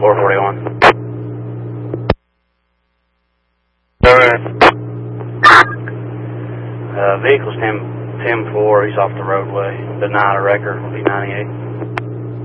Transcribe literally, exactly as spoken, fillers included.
four forty-one. Uh, vehicle's ten four, he's off the roadway. Denied a record, will be ninety-eight.